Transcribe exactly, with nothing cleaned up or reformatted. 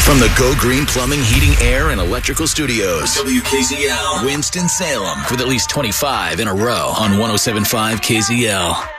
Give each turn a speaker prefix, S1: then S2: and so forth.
S1: From the Go Green Plumbing, Heating, Air, and Electrical Studios.
S2: W K Z L.
S1: Winston-Salem with at least twenty-five in a row on one oh seven point five K Z L.